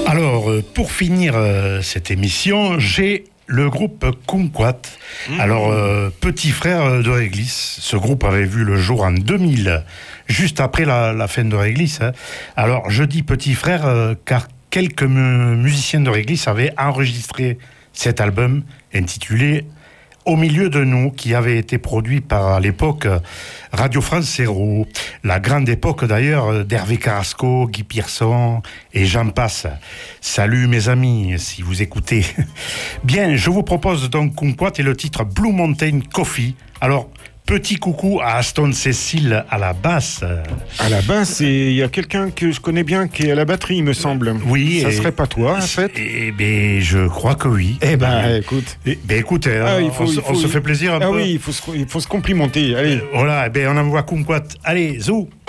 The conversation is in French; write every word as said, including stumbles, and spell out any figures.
Alors, euh, pour finir euh, cette émission, j'ai le groupe Kumquat. Mmh. Alors, euh, petit frère de Réglisse. Ce groupe avait vu le jour en deux mille, juste après la, la fin de Réglisse. Hein. Alors, je dis petit frère euh, car quelques mu- musiciens de Réglisse avaient enregistré cet album intitulé Au milieu de nous, qui avait été produit par à l'époque Radio France Zéro, la grande époque d'ailleurs d'Hervé Carrasco, Guy Pierson et j'en passe. Salut mes amis, si vous écoutez. Bien, je vous propose donc Kumquat et le titre Blue Mountain Coffee. Alors, petit coucou à Aston Cécile à la basse. À la basse, il y a quelqu'un que je connais bien qui est à la batterie, il me semble. Oui. Ça et, serait pas toi, en fait? Eh ben, je crois que oui. Eh ben, écoute. Eh ben, écoute, ah, on, il faut, on, il faut, on se fait plaisir un ah peu. Ah oui, il faut se, il faut se complimenter. Allez. Euh, voilà, eh ben, on envoie Kumquat. Allez, zou.